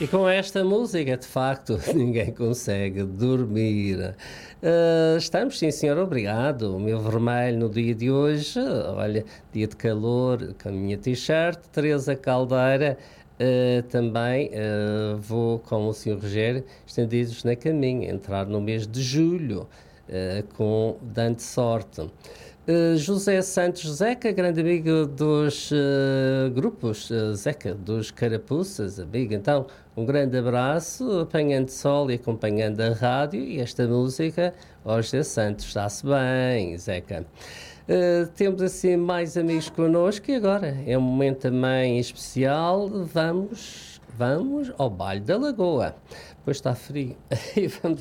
E com esta música, de facto, ninguém consegue dormir. Estamos, sim, senhor, obrigado. O meu vermelho no dia de hoje, olha, dia de calor, com a minha t-shirt. Teresa Caldeira, também vou, com o senhor Rogério, estendidos na caminha, entrar no mês de julho, com dando sorte. José Santos Zeca, grande amigo dos grupos Zeca, dos Carapuças, amigo, então um grande abraço, apanhando sol e acompanhando a rádio e esta música, ó José Santos, está-se bem, Zeca. Temos assim mais amigos connosco e agora é um momento também especial, vamos ao Baile da Lagoa, pois está frio, e vamos